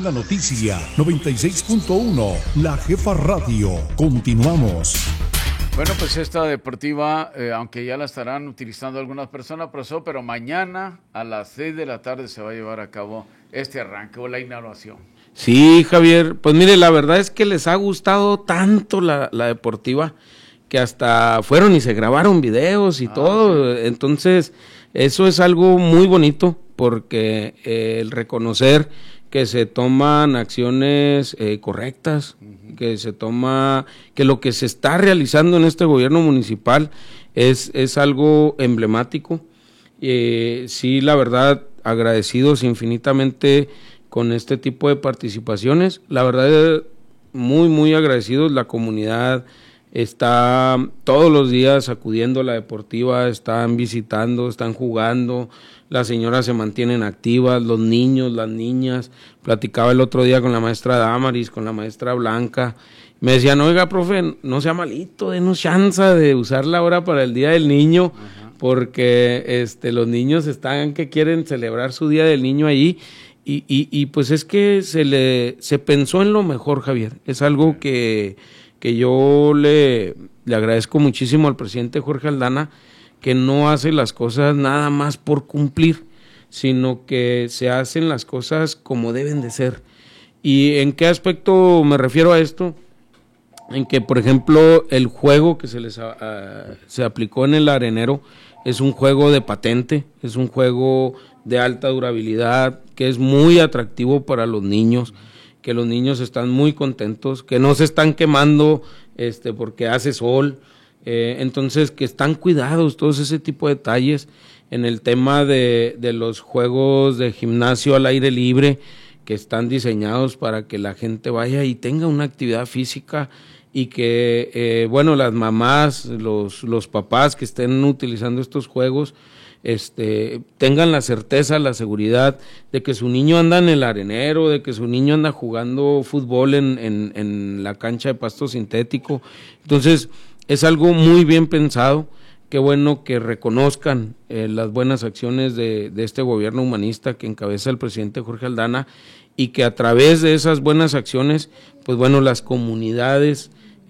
la noticia 96.1, La Jefa Radio. Continuamos. Bueno, pues esta deportiva, aunque ya la estarán utilizando algunas personas, profesor, pero mañana a las 6 de la tarde se va a llevar a cabo este arranque o la inauguración. Sí, Javier, pues mire, la verdad es que les ha gustado tanto la deportiva que hasta fueron y se grabaron videos y todo, sí. Entonces eso es algo muy bonito porque el reconocer que se toman acciones correctas, que lo que se está realizando en este gobierno municipal es algo emblemático. Sí, la verdad, agradecidos infinitamente con este tipo de participaciones. La verdad, muy, muy agradecidos. La comunidad está todos los días acudiendo a la deportiva, están visitando, están jugando, las señoras se mantienen activas, los niños, las niñas. Platicaba el otro día con la maestra Damaris, con la maestra Blanca, me decían, oiga, profe, no sea malito, denos chance de usarla ahora para el Día del Niño, porque los niños están que quieren celebrar su Día del Niño ahí, y pues es que se pensó en lo mejor, Javier. Es algo que yo le agradezco muchísimo al presidente Jorge Aldana, que no hace las cosas nada más por cumplir, sino que se hacen las cosas como deben de ser. ¿Y en qué aspecto me refiero a esto? En que, por ejemplo, el juego que se aplicó en el arenero es un juego de patente, es un juego de alta durabilidad, que es muy atractivo para los niños, que los niños están muy contentos, que no se están quemando porque hace sol, entonces que están cuidados, todos ese tipo de detalles. En el tema de los juegos de gimnasio al aire libre, que están diseñados para que la gente vaya y tenga una actividad física, y que las mamás, los papás que estén utilizando estos juegos tengan la certeza, la seguridad de que su niño anda en el arenero, de que su niño anda jugando fútbol en la cancha de pasto sintético. Entonces es algo muy bien pensado. Qué bueno que reconozcan las buenas acciones de este gobierno humanista que encabeza el presidente Jorge Aldana, y que a través de esas buenas acciones, pues bueno, las comunidades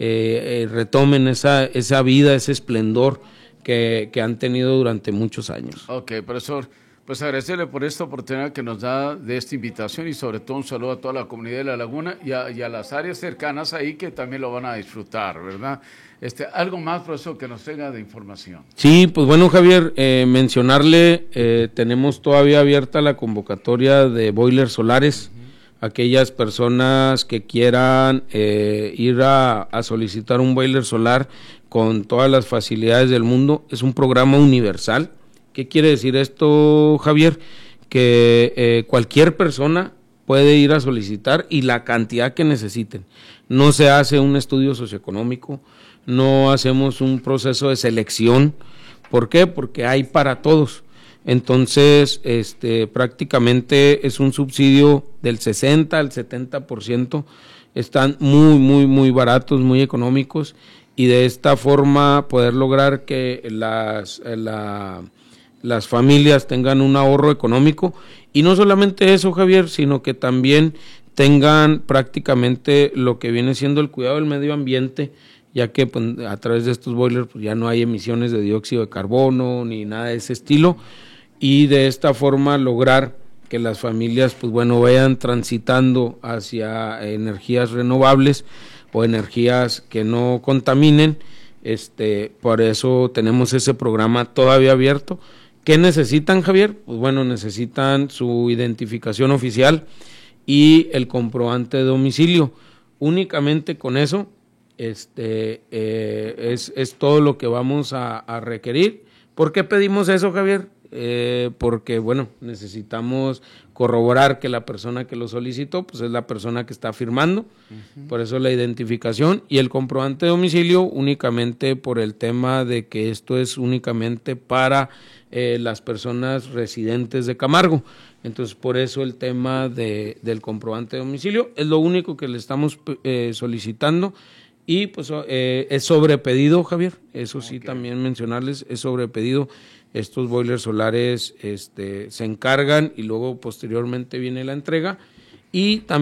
retomen esa vida, ese esplendor que han tenido durante muchos años. Ok, profesor, pues agradecerle por esta oportunidad que nos da de esta invitación, y sobre todo un saludo a toda la comunidad de La Laguna y a las áreas cercanas ahí que también lo van a disfrutar, ¿verdad? Algo más, profesor, que nos tenga de información. Sí, pues bueno, Javier, mencionarle, tenemos todavía abierta la convocatoria de boilers solares. Aquellas personas que quieran ir a solicitar un boiler solar con todas las facilidades del mundo, es un programa universal. ¿Qué quiere decir esto, Javier? Que cualquier persona puede ir a solicitar y la cantidad que necesiten. No se hace un estudio socioeconómico, no hacemos un proceso de selección. ¿Por qué? Porque hay para todos. Entonces, prácticamente es un subsidio del 60 al 70%, están muy, muy, muy baratos, muy económicos, y de esta forma poder lograr que las familias tengan un ahorro económico, y no solamente eso, Javier, sino que también tengan prácticamente lo que viene siendo el cuidado del medio ambiente, ya que pues, a través de estos boilers pues, ya no hay emisiones de dióxido de carbono ni nada de ese estilo, y de esta forma lograr que las familias pues bueno vayan transitando hacia energías renovables o energías que no contaminen. Por eso tenemos ese programa todavía abierto. ¿Qué necesitan, Javier? Pues bueno, necesitan su identificación oficial y el comprobante de domicilio. Únicamente con eso es todo lo que vamos a requerir. ¿Por qué pedimos eso, Javier? Porque bueno, necesitamos corroborar que la persona que lo solicitó pues es la persona que está firmando. Por eso la identificación y el comprobante de domicilio únicamente por el tema de que esto es únicamente para las personas residentes de Camargo. Entonces por eso el tema del comprobante de domicilio es lo único que le estamos solicitando. Y pues es sobrepedido, Javier, eso sí, también mencionarles, es sobrepedido. Estos boilers solares se encargan y luego posteriormente viene la entrega, y también